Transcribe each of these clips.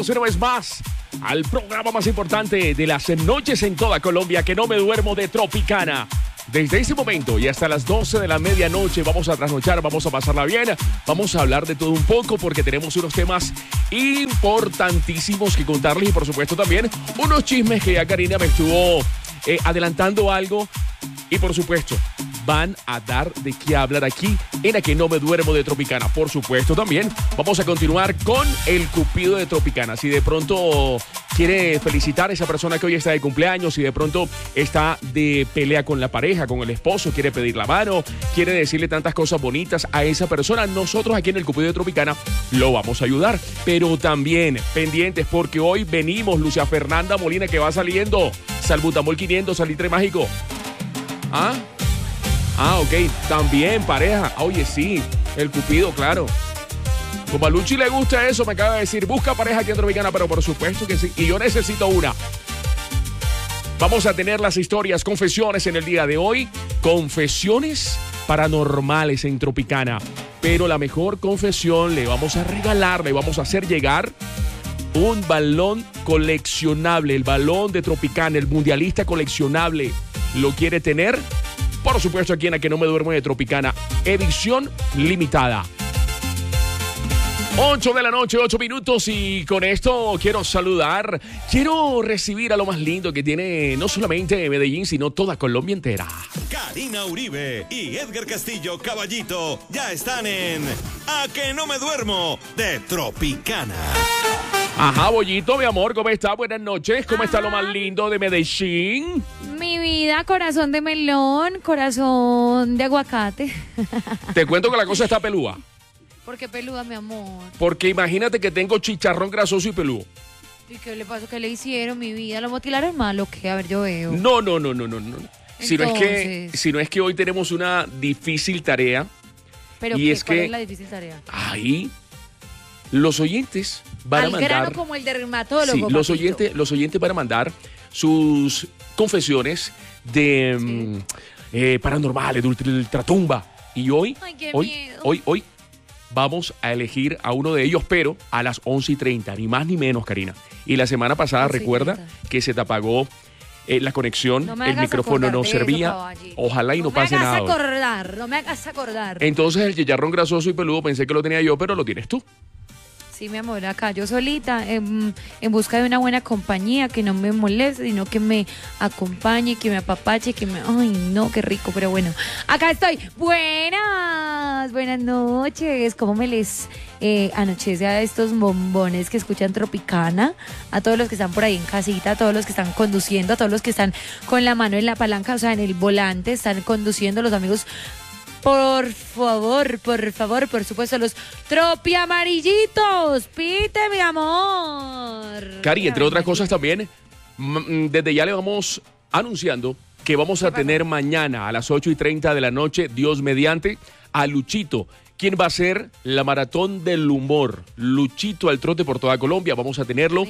Una vez más al programa más importante de las noches en toda Colombia, que no me duermo, de Tropicana. Desde ese momento y hasta las 12 de la medianoche vamos a trasnochar, vamos a pasarla bien, vamos a hablar de todo un poco porque tenemos unos temas importantísimos que contarles y por supuesto también unos chismes que ya Karina me estuvo adelantando algo y por supuesto van a dar de qué hablar aquí en A Que No Me Duermo de Tropicana. Por supuesto también vamos a continuar con el Cupido de Tropicana. Si de pronto quiere felicitar a esa persona que hoy está de cumpleaños, si de pronto está de pelea con la pareja, con el esposo, quiere pedir la mano, quiere decirle tantas cosas bonitas a esa persona, nosotros aquí en el Cupido de Tropicana lo vamos a ayudar. Pero también pendientes porque hoy venimos Lucia Fernanda Molina, que va saliendo Salbutamol 500, salitre mágico. Ok, también pareja. Oye, sí, el Cupido, claro. Como a Luchi le gusta eso, me acaba de decir, busca pareja aquí en Tropicana, pero por supuesto que sí. Y yo necesito una. Vamos a tener las historias, confesiones en el día de hoy. Confesiones paranormales en Tropicana. Pero la mejor confesión le vamos a regalar, le vamos a hacer llegar un balón coleccionable. El balón de Tropicana, el mundialista coleccionable. ¿Lo quiere tener? Por supuesto, aquí en A Que No Me Duermo de Tropicana, edición limitada. 8 de la noche, 8 minutos, y con esto quiero recibir a lo más lindo que tiene no solamente Medellín, sino toda Colombia entera. Karina Uribe y Edgar Castillo Caballito ya están en A Que No Me Duermo de Tropicana. Ajá, Bollito, mi amor, ¿cómo está? Buenas noches, ¿cómo está lo más lindo de Medellín? Mi vida, corazón de melón, corazón de aguacate. Te cuento que la cosa está pelúa. ¿Por qué peluda, mi amor? Porque imagínate que tengo chicharrón grasoso y peludo. ¿Y qué le pasó? ¿Qué le hicieron, mi vida? ¿Lo motilaron mal o qué? A ver, yo veo. No. Si no es que hoy tenemos una difícil tarea. ¿Pero y qué? es ¿Cuál que es la difícil tarea? ahí los oyentes van a mandar... Al grano como el dermatólogo, Sí, los papito. oyentes van a mandar sus confesiones de paranormales, de ultratumba. Y hoy, Ay, qué hoy, miedo. hoy vamos a elegir a uno de ellos, pero a las 11:30, ni más ni menos, Karina. Y la semana pasada, 11:30. recuerda que se te apagó la conexión, No me el hagas micrófono acordar no de eso, servía. caballito. Ojalá y no pase nada. No me hagas acordar. Entonces el chicharrón grasoso y peludo pensé que lo tenía yo, pero lo tienes tú. Sí, mi amor, acá yo solita, en busca de una buena compañía, que no me moleste, sino que me acompañe, que me apapache, que me... Ay, no, qué rico, pero bueno. Acá estoy. Buenas noches. ¿Cómo me les anochece a estos bombones que escuchan Tropicana? A todos los que están por ahí en casita, a todos los que están conduciendo, a todos los que están con la mano en la palanca, o sea, en el volante, están conduciendo, los amigos... Por favor, por supuesto, los tropi amarillitos. Pite, mi amor. Cari, entre otras cosas también, desde ya le vamos anunciando que vamos a tener mañana a las 8:30 de la noche, Dios mediante, a Luchito, quien va a ser la maratón del humor. Luchito al trote por toda Colombia. Vamos a tenerlo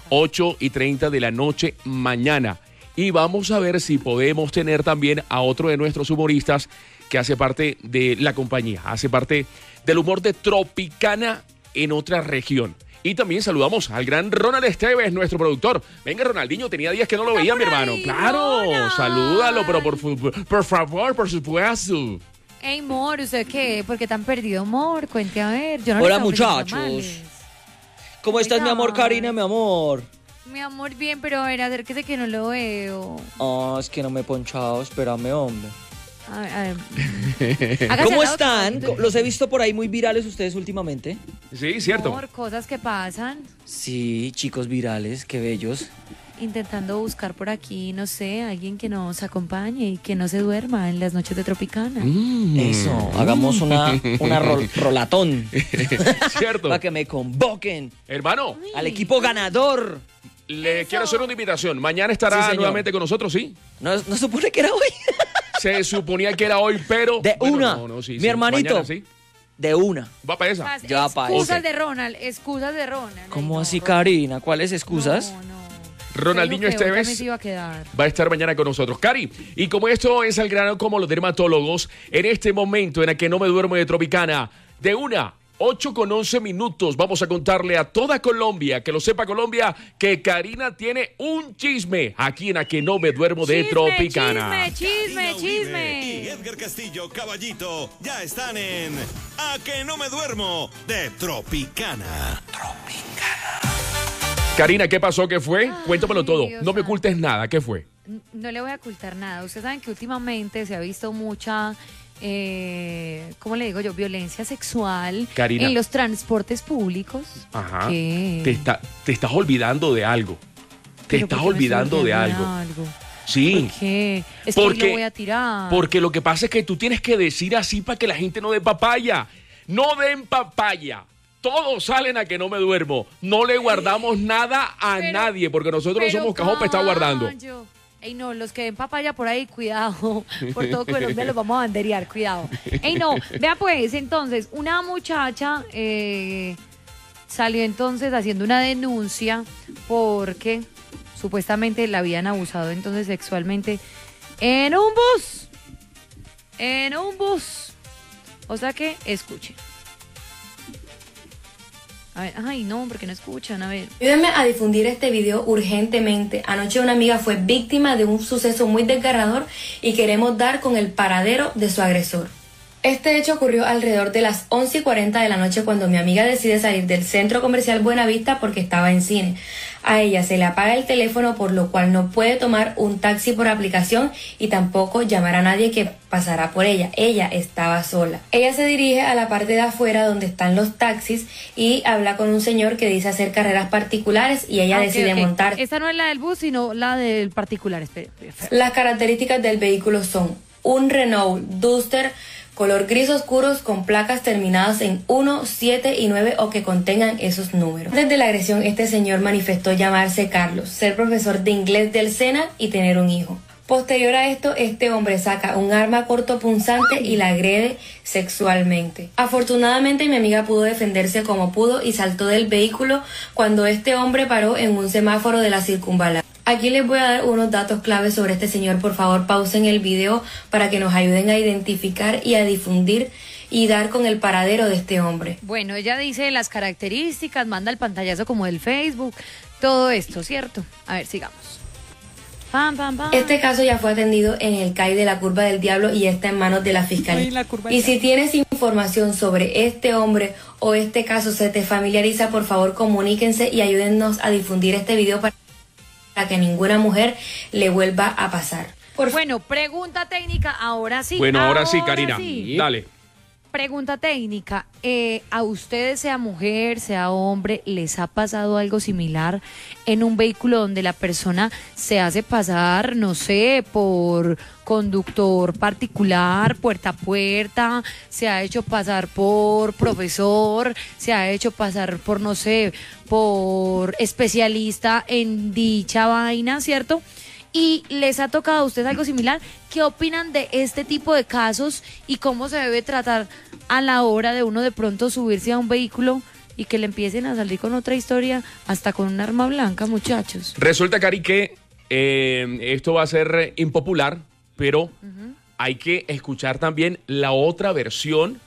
8:30 de la noche mañana. Y vamos a ver si podemos tener también a otro de nuestros humoristas que hace parte de la compañía, hace parte del humor de Tropicana en otra región. Y también saludamos al gran Ronald Esteves, nuestro productor. Venga, Ronaldinho, tenía días que no lo veía, mi hermano. Ahí, Claro, Ronald. Salúdalo, pero por favor, por supuesto. Ey, amor, ¿usted qué? ¿Por qué tan perdido, amor? Cuente a ver. Yo no le Hola, estaba ofreciendo muchachos. tamales. ¿Cómo estás, mi amor, Ay. Karina, mi amor? Mi amor, bien, pero a ver, acérquese que no lo veo. Es que no me he ponchado, espérame, hombre. A ver. Hágase al ¿Cómo lado, están? caballito. Los he visto por ahí muy virales ustedes últimamente. Sí, cierto. Amor, cosas que pasan. Sí, chicos virales, qué bellos. Intentando buscar por aquí, no sé, alguien que nos acompañe y que no se duerma en las noches de Tropicana. Eso, hagamos una rolatón. Cierto. Para que me convoquen Hermano, al equipo ganador. le quiero hacer una invitación. Mañana estará Sí, señor. nuevamente con nosotros, ¿sí? No supone que era hoy. Se suponía que era hoy, pero... De bueno, una. no, sí, Mi sí. hermanito. Mañana, ¿sí? De una. Va para esa. Ya, pa' Excusas ese. de Ronald, excusas de Ronald. ¿Cómo Ay, no, así, Ronald. Karina? ¿Cuáles excusas? No. Ronaldinho Dijo que hoy también Esteves se iba a quedar. va a estar mañana con nosotros. Cari, y como esto es al grano como los dermatólogos, en este momento en el que no me duermo de Tropicana, de una, 8:11. Vamos a contarle a toda Colombia, que lo sepa Colombia, que Karina tiene un chisme aquí en A Que No Me Duermo de Tropicana. Chisme. Y Edgar Castillo, Caballito, ya están en A Que No Me Duermo de Tropicana. Karina, ¿qué pasó? ¿Qué fue? Cuéntamelo todo. Dios No me santo. ocultes nada. ¿Qué fue? No le voy a ocultar nada. Ustedes saben que últimamente se ha visto mucha, ¿cómo le digo yo? Violencia sexual Karina. en los transportes públicos. Ajá. ¿Qué? Te estás olvidando de algo. Te ¿Pero estás por qué me estoy olvidando de olvidando algo. de Sí. ¿Por qué? Es que ahí lo voy a tirar. Porque lo que pasa es que tú tienes que decir así para que la gente no dé papaya. No den papaya. Todos salen a Que No Me Duermo. No le guardamos nada a nadie porque nosotros no somos cajón para estar guardando. Ey, no, los que den papaya por ahí, cuidado. Por todo Colombia los vamos a banderear, cuidado. Ey, no, vea pues, entonces, una muchacha salió entonces haciendo una denuncia porque supuestamente la habían abusado entonces sexualmente en un bus. En un bus. O sea que, escuchen. A ver, ay, no, porque no escuchan, a ver. Ayúdenme a difundir este video urgentemente. Anoche una amiga fue víctima de un suceso muy desgarrador y queremos dar con el paradero de su agresor. Este hecho ocurrió alrededor de las 11:40 de la noche cuando mi amiga decide salir del centro comercial Buenavista porque estaba en cine. A ella se le apaga el teléfono, por lo cual no puede tomar un taxi por aplicación y tampoco llamar a nadie que pasará por ella. Ella estaba sola. Ella se dirige a la parte de afuera donde están los taxis y habla con un señor que dice hacer carreras particulares y ella decide montar. Esta no es la del bus, sino la del particular. Espera. Las características del vehículo son un Renault Duster color gris oscuros con placas terminadas en 1, 7 y 9 o que contengan esos números. Antes de la agresión, este señor manifestó llamarse Carlos, ser profesor de inglés del SENA y tener un hijo. Posterior a esto, este hombre saca un arma cortopunzante y la agrede sexualmente. Afortunadamente, mi amiga pudo defenderse como pudo y saltó del vehículo cuando este hombre paró en un semáforo de la circunvalación. Aquí les voy a dar unos datos claves sobre este señor. Por favor, pausen el video para que nos ayuden a identificar y a difundir y dar con el paradero de este hombre. Bueno, ella dice las características, manda el pantallazo como del Facebook, todo esto, ¿cierto? A ver, sigamos. Pam. Este caso ya fue atendido en el CAI de la Curva del Diablo y está en manos de la Fiscalía. Y si tienes información sobre este hombre o este caso se te familiariza, por favor comuníquense y ayúdennos a difundir este video para que ninguna mujer le vuelva a pasar. Bueno, pregunta técnica, ahora sí. Bueno, ahora sí, Karina. Sí. Dale. Pregunta técnica, ¿a ustedes, sea mujer, sea hombre, les ha pasado algo similar en un vehículo donde la persona se hace pasar, no sé, por conductor particular, puerta a puerta, se ha hecho pasar por profesor, se ha hecho pasar por, no sé, por especialista en dicha vaina, ¿cierto? Y les ha tocado a ustedes algo similar? ¿Qué opinan de este tipo de casos y cómo se debe tratar a la hora de uno de pronto subirse a un vehículo y que le empiecen a salir con otra historia, hasta con un arma blanca, muchachos? Resulta, Cari, que esto va a ser impopular, pero hay que escuchar también la otra versión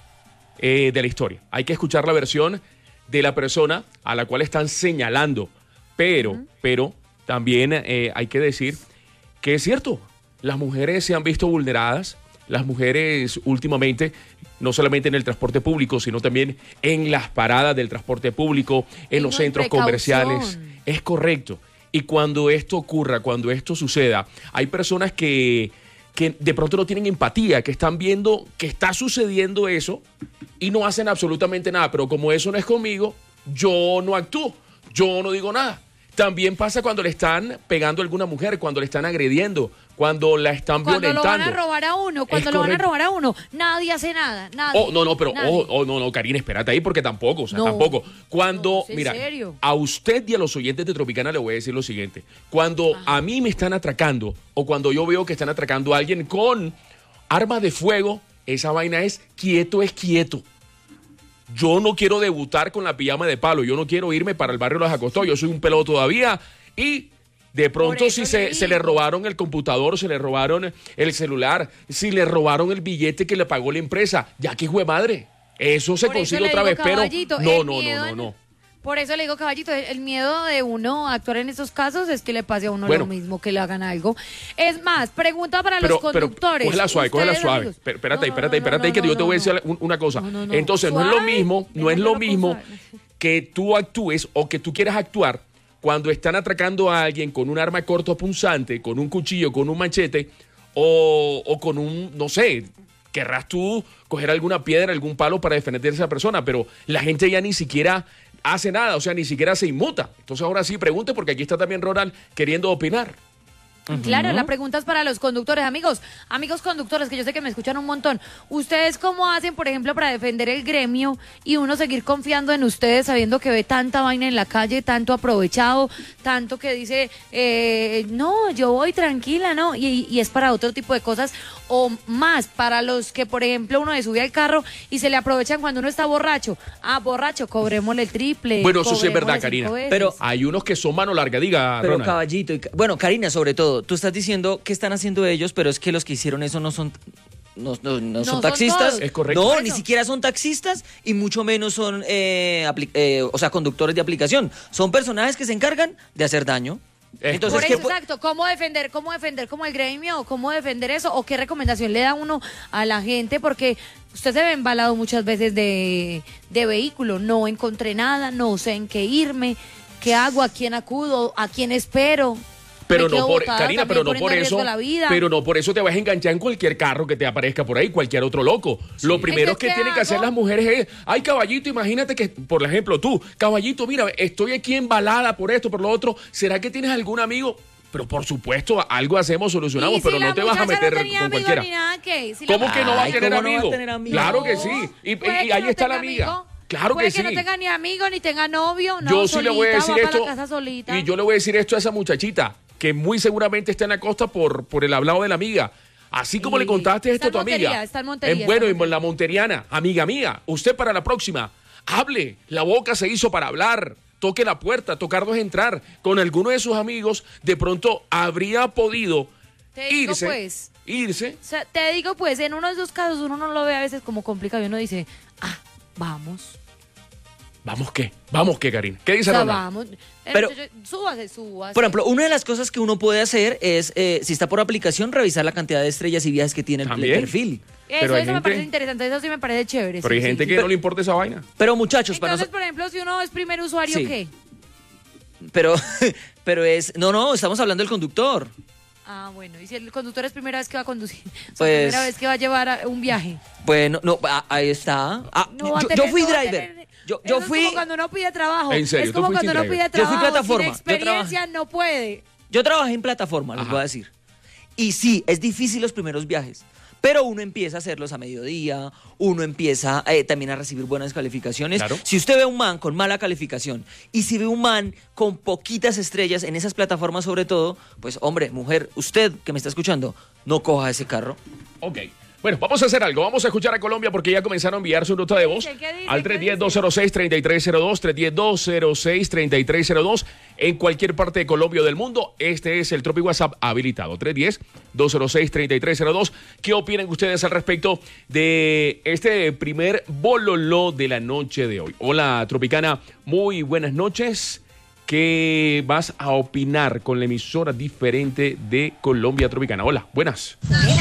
de la historia. Hay que escuchar la versión de la persona a la cual están señalando. Pero también hay que decir que es cierto, las mujeres se han visto vulneradas, las mujeres últimamente, no solamente en el transporte público, sino también en las paradas del transporte público, en los centros comerciales. Es correcto. Y cuando esto ocurra, cuando esto suceda, hay personas que de pronto no tienen empatía, que están viendo que está sucediendo eso y no hacen absolutamente nada. Pero como eso no es conmigo, yo no actúo, yo no digo nada. También pasa cuando le están pegando a alguna mujer, cuando le están agrediendo, cuando la están violentando. Cuando lo van a robar a uno, nadie hace nada, nadie. No, Karina, espérate ahí porque tampoco, tampoco. Cuando, mira, ¿serio? A usted y a los oyentes de Tropicana le voy a decir lo siguiente. Cuando a mí me están atracando o cuando yo veo que están atracando a alguien con armas de fuego, esa vaina es quieto. Yo no quiero debutar con la pijama de palo, yo no quiero irme para el barrio Los Acostados, yo soy un pelado todavía y de pronto si se le robaron el computador, se le robaron el celular, si le robaron el billete que le pagó la empresa, ya que hijo de madre, Eso se Por eso consigue le otra digo, vez, pero Caballito, no, el no, miedo no, no. Por eso le digo, Caballito, el miedo de uno a actuar en estos casos es que le pase a uno Bueno. lo mismo, que le hagan algo. Es más, pregunta para los Pero conductores. cógela suave, Ustedes, amigos. Espérate, que yo te voy a decir una cosa. No. Entonces, no es lo Suave, mismo, déjamelo que tú actúes o que tú quieras actuar cuando están atracando a alguien con un arma cortopunzante, con un cuchillo, con un machete o con un, no sé, querrás tú coger alguna piedra, algún palo para defender a esa persona, pero la gente ya ni siquiera hace nada, o sea, ni siquiera se inmuta. Entonces ahora sí pregunte, porque aquí está también Ronald queriendo opinar. Claro, la pregunta es para los conductores. Amigos conductores, que yo sé que me escuchan un montón. ¿Ustedes cómo hacen, por ejemplo, para defender el gremio y uno seguir confiando en ustedes sabiendo que ve tanta vaina en la calle, tanto aprovechado, tanto que dice, no, yo voy tranquila, ¿no? Y es para otro tipo de cosas o más, para los que, por ejemplo, uno se sube al carro y se le aprovechan cuando uno está borracho. Ah, borracho, cobrémosle el triple. Bueno, eso sí es verdad, cobrémosle Karina. 5 veces. Pero Hay unos que son mano larga, diga, Pero Ronald. Caballito, bueno, Karina, sobre todo, tú estás diciendo que están haciendo ellos, pero es que los que hicieron eso no son son son taxistas. todos. Es correcto. No, Por ni eso. siquiera son taxistas y mucho menos son conductores de aplicación. Son personajes que se encargan de hacer daño. Entonces, Por ¿qué eso, exacto, ¿cómo defender como el gremio? ¿Cómo defender eso? ¿O qué recomendación le da uno a la gente? Porque usted se ve embalado muchas veces de vehículo, no encontré nada, no sé en qué irme, qué hago, a quién acudo, a quién espero. Pero Me quedo no por botada Karina, también pero no poniendo por en eso, riesgo la vida. pero no por eso te vas a enganchar en cualquier carro que te aparezca por ahí, cualquier otro loco. Lo primero Entonces, que ¿qué tienen que hacer hago? las mujeres es, ay, Caballito, imagínate que, por ejemplo, tú, Caballito, mira, estoy aquí embalada por esto, por lo otro, ¿será que tienes algún amigo? Pero por supuesto, algo hacemos, solucionamos, Y pero si no la te vas a muchacha meter no tenía con amigo cualquiera. ni nada, ¿qué? Si la ¿Cómo que no va a Ay, tener ¿cómo no va a amigo? tener amigo? Claro que sí. Y Puede que ahí no está la tenga amiga. amigo, Claro puede que sí. no tenga ni amigo ni tenga novio, no, Yo sí le voy a decir solita, va esto. para la casa solita. Y yo le voy a decir esto a esa muchachita, que muy seguramente está en la costa por el hablado de la amiga. Así como Y le contaste esto está a en tu amiga. Montería, está en Montería, Bueno, está en y la monteriana, amiga mía, usted para la próxima, hable. La boca se hizo para hablar. Toque la puerta, tocarnos entrar. Con alguno de sus amigos, de pronto habría podido Te digo, irse. pues. Irse. O sea, te digo, pues, en uno de esos casos uno no lo ve a veces como complicado y uno dice, vamos. ¿Vamos qué, Karina? ¿Qué dice O sea, Ronald? vamos. Pero- Súbase. Por ejemplo, una de las cosas que uno puede hacer es, si está por aplicación, revisar la cantidad de estrellas y viajes que tiene el También. perfil. Pero hay Eso me gente- parece interesante, eso sí me parece chévere. Pero hay sí, gente sí. que no le importa esa vaina. Pero muchachos, para Entonces, nosotros... por ejemplo, si uno es primer usuario, Sí. ¿qué? Pero es... No, estamos hablando del conductor. Ah, bueno, y si el conductor es primera vez que va a conducir, o sea, Pues- primera vez que va a llevar un viaje. Bueno, no, ahí está. No va a yo tener- fui no va a driver. tener- Yo Eso fui... es como cuando uno pide trabajo. En serio, es tú como fuiste cuando uno driver. pide Yo fui trabajo. plataforma, Sin yo trabajé. experiencia no puede. Yo trabajé en plataforma, les Ajá. voy a decir. Y sí, es difícil los primeros viajes, pero uno empieza a hacerlos a mediodía, uno empieza también a recibir buenas calificaciones. Claro. Si usted ve un man con mala calificación y si ve un man con poquitas estrellas en esas plataformas sobre todo, pues hombre, mujer, usted que me está escuchando, no coja ese carro. Ok. Bueno, vamos a hacer algo. Vamos a escuchar a Colombia porque ya comenzaron a enviar su nota de voz ¿Qué dice? al ¿Qué 310-206-3302, 310-206-3302, en cualquier parte de Colombia o del mundo. Este es el Tropi WhatsApp habilitado, 310-206-3302. ¿Qué opinan ustedes al respecto de este primer bololó de la noche de hoy? Hola, Tropicana, muy buenas noches. ¿Qué vas a opinar con la emisora diferente de Colombia Tropicana? Hola, buenas.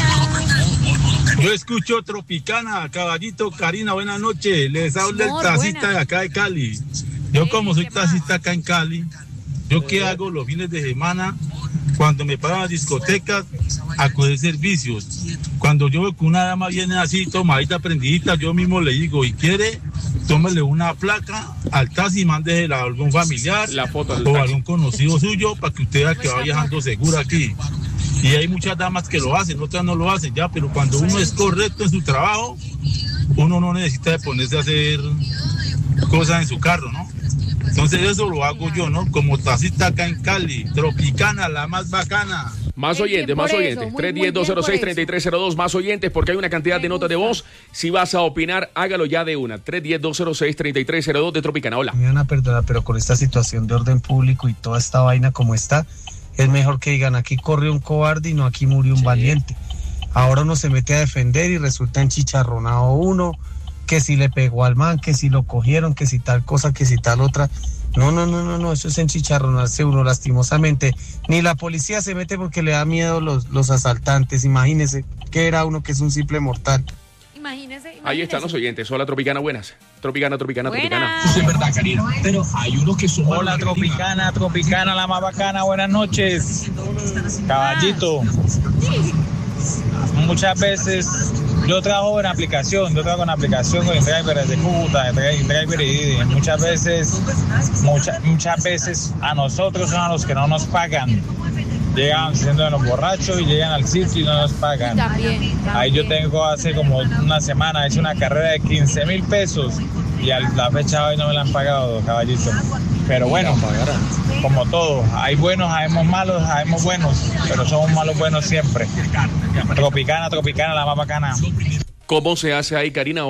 Yo escucho Tropicana, Caballito, Karina, buenas noches. Les habla Amor, el taxista buenas. de acá de Cali. Yo como soy ¿qué más? taxista acá en Cali, ¿yo qué hago los fines de semana? Cuando me pagan las discotecas, a coger servicios. Cuando yo veo que una dama viene así, tomadita, prendidita, yo mismo le digo, ¿y quiere? Tómele una placa al taxi y mándesela a algún familiar La foto del o a taxi. algún conocido suyo para que usted vea que va viajando seguro aquí. Y hay muchas damas que lo hacen, otras no lo hacen ya, pero cuando uno es correcto en su trabajo, uno no necesita de ponerse a hacer cosas en su carro, ¿no? Entonces eso lo hago yo, ¿no? Como taxista acá en Cali, Tropicana, la más bacana. Más Muy bien oyentes, más por eso, oyentes. muy bien por 310-206-3302, más oyentes, porque hay una cantidad Me de notas de gusta. voz. Si vas a opinar, hágalo ya de una. 310-206-3302 de Tropicana. Hola. Me van a perdonar, pero con esta situación de orden público y toda esta vaina como está, es mejor que digan aquí corrió un cobarde y no aquí murió un valiente. Ahora uno se mete a defender y resulta enchicharronado uno, que si le pegó al man, que si lo cogieron, que si tal cosa, que si tal otra. No, eso es enchicharronarse uno lastimosamente. Ni la policía se mete porque le da miedo los asaltantes. Imagínese que era uno que es un simple mortal. Imagínese. Ahí están los oyentes. Hola, Tropicana, buenas. Tropicana. Buenas. Es verdad, Karina. Pero hay unos que son... Hola, Tropicana, la más bacana, buenas noches. Caballito. Muchas veces yo trabajo con aplicación con driver de Cúcuta, driver y Didi. Muchas veces a nosotros son a los que no nos pagan. Llegan siendo los borrachos y llegan al sitio y no nos pagan. También. Ahí yo tengo hace como una semana, he hecho una carrera de 15,000 pesos y a la fecha hoy no me la han pagado, caballito. Pero bueno, como todo, hay buenos, habemos malos, habemos buenos, pero somos malos buenos siempre. Tropicana, la más bacana. ¿Cómo se hace ahí, Karina?